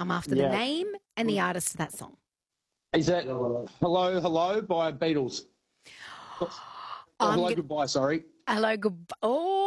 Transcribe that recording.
I'm after the name and the artist of that song. Is that Hello, Hello by Beatles? Hello, Goodbye, sorry. Hello, goodbye. Oh.